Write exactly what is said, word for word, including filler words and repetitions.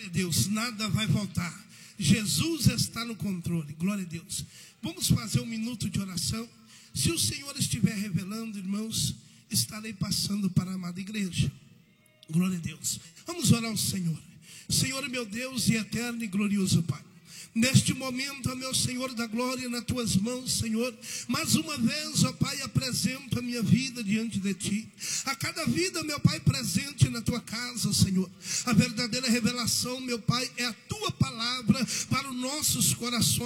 Glória a Deus, nada vai voltar. Jesus está no controle, glória a Deus. Vamos fazer um minuto de oração. Se o Senhor estiver revelando, irmãos, estarei passando para a amada igreja. Glória a Deus. Vamos orar ao Senhor. Senhor, meu Deus e eterno e glorioso Pai, neste momento, ó meu Senhor da glória, nas tuas mãos, Senhor, mais uma vez, ó Pai, apresento a minha vida diante de ti. A cada vida, meu Pai, presente na tua casa, Senhor. A verdadeira revelação, meu Pai, é a tua palavra para os nossos corações.